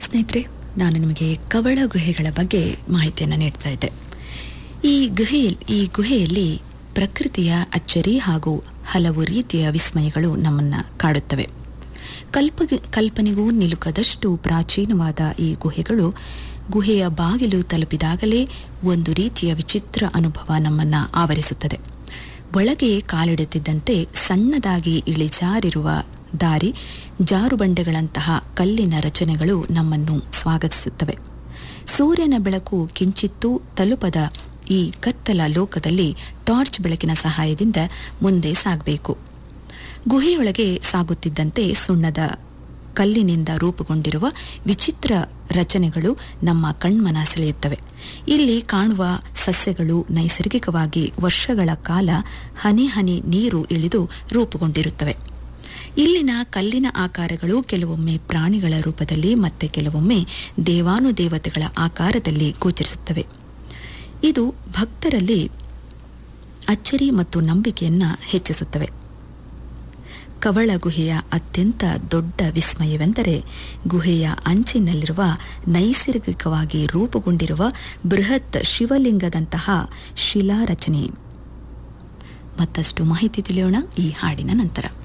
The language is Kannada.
ಸ್ನೇಹಿತರೆ, ನಾನು ನಿಮಗೆ ಕವಳ ಗುಹೆಗಳ ಬಗ್ಗೆ ಮಾಹಿತಿಯನ್ನು ನೀಡ್ತಾ ಇದ್ದೆ. ಈ ಗುಹೆಯಲ್ಲಿ ಪ್ರಕೃತಿಯ ಅಚ್ಚರಿ ಹಾಗೂ ಹಲವು ರೀತಿಯ ವಿಸ್ಮಯಗಳು ನಮ್ಮನ್ನು ಕಾಡುತ್ತವೆ. ಕಲ್ಪನೆಗೂ ನಿಲುಕದಷ್ಟು ಪ್ರಾಚೀನವಾದ ಈ ಗುಹೆಯ ಬಾಗಿಲು ತಲುಪಿದಾಗಲೇ ಒಂದು ರೀತಿಯ ವಿಚಿತ್ರ ಅನುಭವ ನಮ್ಮನ್ನು ಆವರಿಸುತ್ತದೆ. ಒಳಗೆ ಕಾಲಿಡುತ್ತಿದ್ದಂತೆ ಸಣ್ಣದಾಗಿ ಇಳಿಜಾರಿರುವ ದಾರಿ, ಜಾರುಬಂಡೆಗಳಂತಹ ಕಲ್ಲಿನ ರಚನೆಗಳು ನಮ್ಮನ್ನು ಸ್ವಾಗತಿಸುತ್ತವೆ. ಸೂರ್ಯನ ಬೆಳಕು ಕಿಂಚಿತ್ತೂ ತಲುಪದ ಈ ಕತ್ತಲ ಲೋಕದಲ್ಲಿ ಟಾರ್ಚ್ ಬೆಳಕಿನ ಸಹಾಯದಿಂದ ಮುಂದೆ ಸಾಗಬೇಕು. ಗುಹೆಯೊಳಗೆ ಸಾಗುತ್ತಿದ್ದಂತೆ ಸುಣ್ಣದ ಕಲ್ಲಿನಿಂದ ರೂಪುಗೊಂಡಿರುವ ವಿಚಿತ್ರ ರಚನೆಗಳು ನಮ್ಮ ಕಣ್ಮನ ಸೆಳೆಯುತ್ತವೆ. ಇಲ್ಲಿ ಕಾಣುವ ಸಸ್ಯಗಳು ನೈಸರ್ಗಿಕವಾಗಿ ವರ್ಷಗಳ ಕಾಲ ಹನಿ ಹನಿ ನೀರು ಇಳಿದು ರೂಪುಗೊಂಡಿರುತ್ತವೆ. ಇಲ್ಲಿನ ಕಲ್ಲಿನ ಆಕಾರಗಳು ಕೆಲವೊಮ್ಮೆ ಪ್ರಾಣಿಗಳ ರೂಪದಲ್ಲಿ ಮತ್ತೆ ಕೆಲವೊಮ್ಮೆ ದೇವಾನುದೇವತೆಗಳ ಆಕಾರದಲ್ಲಿ ಗೋಚರಿಸುತ್ತವೆ. ಇದು ಭಕ್ತರಲ್ಲಿ ಅಚ್ಚರಿ ಮತ್ತು ನಂಬಿಕೆಯನ್ನು ಹೆಚ್ಚಿಸುತ್ತವೆ. ಕವಳ ಗುಹೆಯ ಅತ್ಯಂತ ದೊಡ್ಡ ವಿಸ್ಮಯವೆಂದರೆ ಗುಹೆಯ ಅಂಚಿನಲ್ಲಿರುವ ನೈಸರ್ಗಿಕವಾಗಿ ರೂಪುಗೊಂಡಿರುವ ಬೃಹತ್ ಶಿವಲಿಂಗದಂತಹ ಶಿಲಾರಚನೆ. ಮತ್ತಷ್ಟು ಮಾಹಿತಿ ತಿಳಿಯೋಣ ಈ ಹಾಡಿನ ನಂತರ.